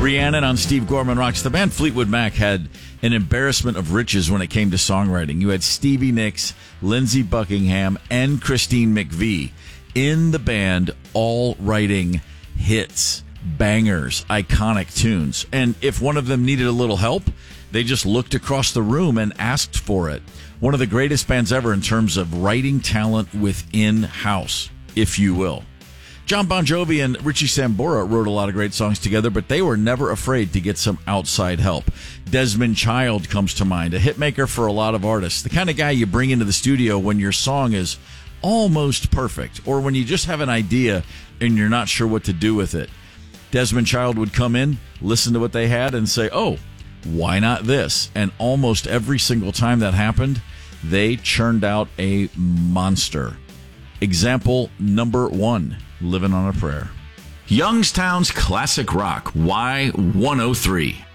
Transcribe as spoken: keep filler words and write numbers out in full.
Rhiannon on Steve Gorman Rocks. The band Fleetwood Mac had an embarrassment of riches when it came to songwriting. You had Stevie Nicks, Lindsey Buckingham, and Christine McVie in the band, all writing hits, bangers, iconic tunes. And if one of them needed a little help, they just looked across the room and asked for it. One of the greatest bands ever in terms of writing talent within house, if you will. John Bon Jovi and Richie Sambora wrote a lot of great songs together, but they were never afraid to get some outside help. Desmond Child comes to mind, a hitmaker for a lot of artists, the kind of guy you bring into the studio when your song is almost perfect, or when you just have an idea and you're not sure what to do with it. Desmond Child would come in, listen to what they had, and say, oh, why not this? And almost every single time that happened, they churned out a monster. Example number one, Living on a Prayer. Youngstown's classic rock, Y one oh three.